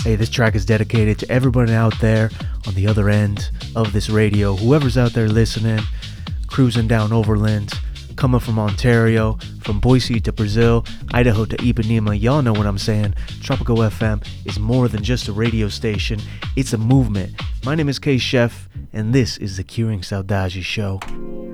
Hey, this track is dedicated to everyone out there on the other end of this radio, whoever's out there listening, cruising down overland, coming from Ontario, from Boise to Brazil, Idaho to Ipanema. Y'all know what I'm saying. Tropical FM is more than just a radio station, it's a movement. My name is K Chef, and this is the Curing Saudade Show.